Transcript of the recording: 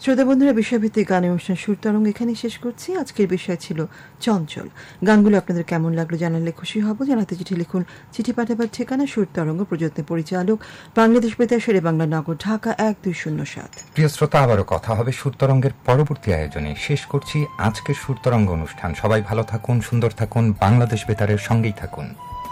শ্রোতা বন্ধুরা, বিষয়ভিত্তিক গান অনুষ্ঠান সুর তরঙ্গ এখানেই শেষ করছি। আজকের বিষয় ছিল চঞ্চল। গানগুলো আপনাদের কেমন লাগলো জানালে খুশি হব। জানাতে চিঠি লিখুন। চিঠি পাঠাবার ঠিকানা সুর তরঙ্গ, প্রযত্ন পরিচালক বাংলাদেশ বেতার, শেরে বাংলা নগর, ঢাকা ১২০৭। প্রিয় শ্রোতা, আবারও কথা হবে সুর তরঙ্গের পরবর্তী আয়োজনে। শেষ করছি আজকের সুর তরঙ্গ অনুষ্ঠান। সবাই ভালো থাকুন, সুন্দর থাকুন, বাংলাদেশ বেতারের সঙ্গেই থাকুন।